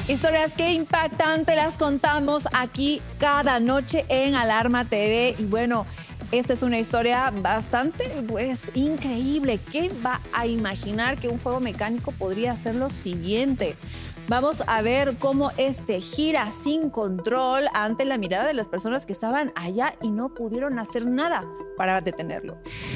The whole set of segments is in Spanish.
Historias que impactan, te las contamos aquí cada noche en Alarma TV. Y bueno, esta es una historia bastante, increíble. ¿Qué va a imaginar que un juego mecánico podría hacer lo siguiente? Vamos a ver cómo este gira sin control ante la mirada de las personas que estaban allá y no pudieron hacer nada para detenerlo.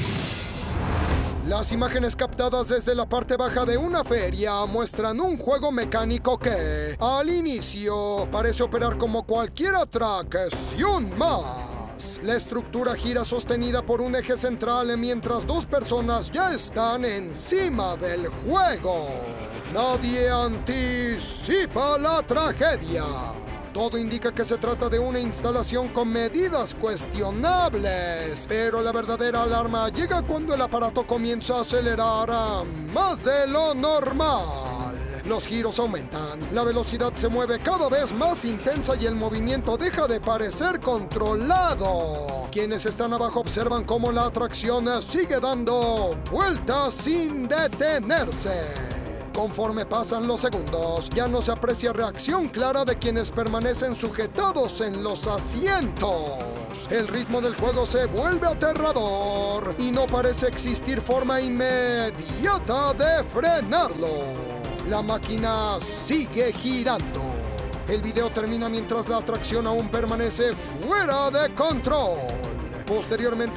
Las imágenes captadas desde la parte baja de una feria muestran un juego mecánico que, al inicio, parece operar como cualquier atracción más. La estructura gira sostenida por un eje central mientras dos personas ya están encima del juego. Nadie anticipa la tragedia. Todo indica que se trata de una instalación con medidas cuestionables, pero la verdadera alarma llega cuando el aparato comienza a acelerar a más de lo normal. Los giros aumentan, la velocidad se mueve cada vez más intensa y el movimiento deja de parecer controlado. Quienes están abajo observan cómo la atracción sigue dando vueltas sin detenerse. Conforme pasan los segundos, ya no se aprecia reacción clara de quienes permanecen sujetados en los asientos. El ritmo del juego se vuelve aterrador y no parece existir forma inmediata de frenarlo. La máquina sigue girando. El video termina mientras la atracción aún permanece fuera de control. Posteriormente,